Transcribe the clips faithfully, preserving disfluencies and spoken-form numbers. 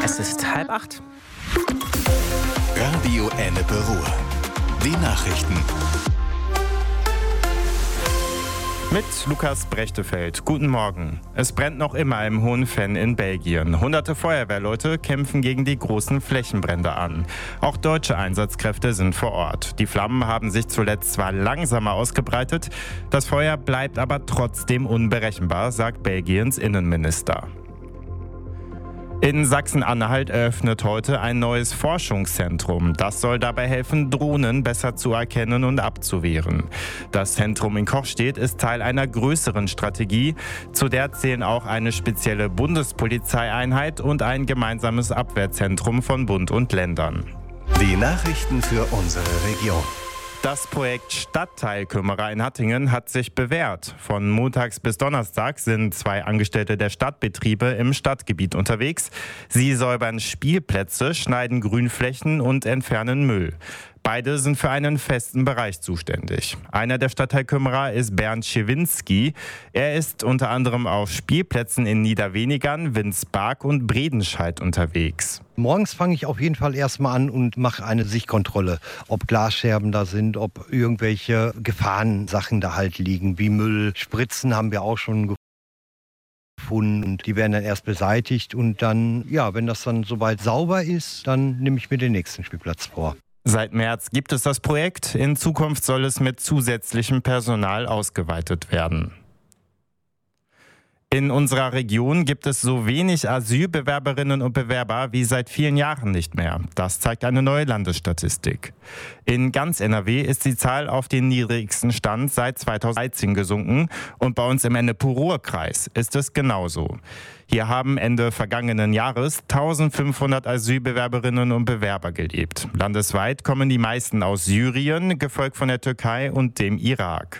Es ist halb acht. Radio Ennepe Ruhr. Die Nachrichten. Mit Lukas Brechtefeld. Guten Morgen. Es brennt noch immer im Hohenfenn in Belgien. Hunderte Feuerwehrleute kämpfen gegen die großen Flächenbrände an. Auch deutsche Einsatzkräfte sind vor Ort. Die Flammen haben sich zuletzt zwar langsamer ausgebreitet, das Feuer bleibt aber trotzdem unberechenbar, sagt Belgiens Innenminister. In Sachsen-Anhalt eröffnet heute ein neues Forschungszentrum. Das soll dabei helfen, Drohnen besser zu erkennen und abzuwehren. Das Zentrum in Kochstedt ist Teil einer größeren Strategie. Zu der zählen auch eine spezielle Bundespolizeieinheit und ein gemeinsames Abwehrzentrum von Bund und Ländern. Die Nachrichten für unsere Region. Das Projekt Stadtteilkümmerer in Hattingen hat sich bewährt. Von montags bis donnerstag sind zwei Angestellte der Stadtbetriebe im Stadtgebiet unterwegs. Sie säubern Spielplätze, schneiden Grünflächen und entfernen Müll. Beide sind für einen festen Bereich zuständig. Einer der Stadtteilkümmerer ist Bernd Schewinski. Er ist unter anderem auf Spielplätzen in Niederwenigern, Winsbark und Bredenscheid unterwegs. Morgens fange ich auf jeden Fall erstmal an und mache eine Sichtkontrolle, ob Glasscherben da sind, ob irgendwelche Gefahrensachen da halt liegen, wie Müll, Spritzen haben wir auch schon gefunden und die werden dann erst beseitigt und dann, ja, wenn das dann soweit sauber ist, dann nehme ich mir den nächsten Spielplatz vor. Seit März gibt es das Projekt. In Zukunft soll es mit zusätzlichem Personal ausgeweitet werden. In unserer Region gibt es so wenig Asylbewerberinnen und Bewerber wie seit vielen Jahren nicht mehr. Das zeigt eine neue Landesstatistik. In ganz N R W ist die Zahl auf den niedrigsten Stand seit zweitausenddreizehn gesunken und bei uns im Ennepe-Ruhr-Kreis ist es genauso. Hier haben Ende vergangenen Jahres eintausendfünfhundert Asylbewerberinnen und Bewerber gelebt. Landesweit kommen die meisten aus Syrien, gefolgt von der Türkei und dem Irak.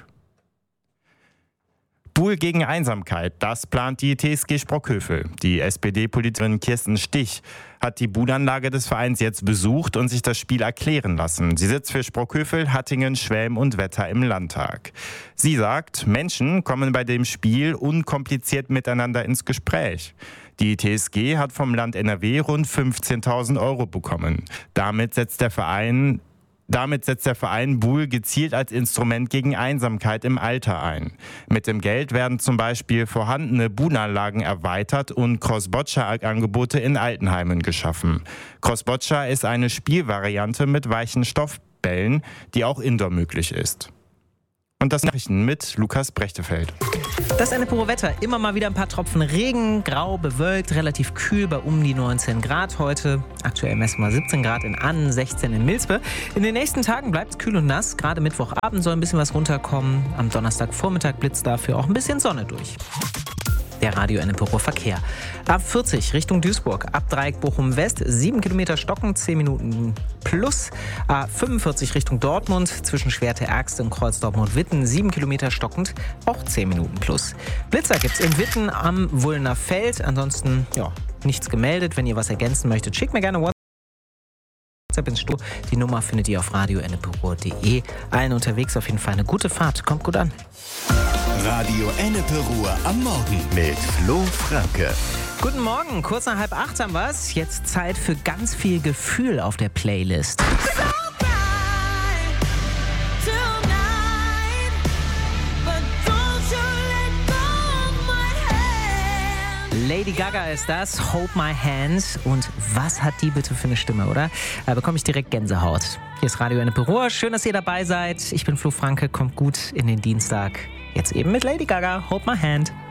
Buhl gegen Einsamkeit, das plant die T S G Sprockhövel. Die S P D-Politikerin Kirsten Stich hat die Buhlanlage des Vereins jetzt besucht und sich das Spiel erklären lassen. Sie sitzt für Sprockhövel, Hattingen, Schwelm und Wetter im Landtag. Sie sagt, Menschen kommen bei dem Spiel unkompliziert miteinander ins Gespräch. Die T S G hat vom Land N R W rund fünfzehntausend Euro bekommen. Damit setzt der Verein Damit setzt der Verein Buhl gezielt als Instrument gegen Einsamkeit im Alter ein. Mit dem Geld werden zum Beispiel vorhandene Buhlanlagen erweitert und Cross-Boccia-Angebote in Altenheimen geschaffen. Cross-Boccia ist eine Spielvariante mit weichen Stoffbällen, die auch indoor möglich ist. Und das Nachrichten mit Lukas Brechtefeld. Das Ennepe Wetter, immer mal wieder ein paar Tropfen Regen, grau, bewölkt, relativ kühl bei um die neunzehn Grad heute. Aktuell messen wir siebzehn Grad in Annen, sechzehn in Milspe. In den nächsten Tagen bleibt es kühl und nass. Gerade Mittwochabend soll ein bisschen was runterkommen. Am Donnerstagvormittag blitzt dafür auch ein bisschen Sonne durch. Der Radio Ennepe Verkehr. Ab vierzig Richtung Duisburg, ab Dreieck Bochum West, sieben Kilometer stocken, zehn Minuten plus. A fünfundvierzig Richtung Dortmund, zwischen Schwerte-Ergste und Kreuz-Dortmund-Witten, sieben Kilometer stockend, auch zehn Minuten plus. Blitzer gibt's in Witten am Wulner Feld. Ansonsten, ja, nichts gemeldet. Wenn ihr was ergänzen möchtet, schickt mir gerne WhatsApp ins Studio. Die Nummer findet ihr auf radio ennepe punkt de. Allen unterwegs auf jeden Fall eine gute Fahrt. Kommt gut an. Radio Ennepe Ruhr am Morgen mit Flo Franke. Guten Morgen, kurz nach halb acht haben wir's. Jetzt Zeit für ganz viel Gefühl auf der Playlist. Lady Gaga ist das, Hold My Hands. Und was hat die bitte für eine Stimme, oder? Da bekomme ich direkt Gänsehaut. Hier ist Radio Ennepe Ruhr. Schön, dass ihr dabei seid. Ich bin Flo Franke, kommt gut in den Dienstag. Jetzt eben mit Lady Gaga, Hold My Hand.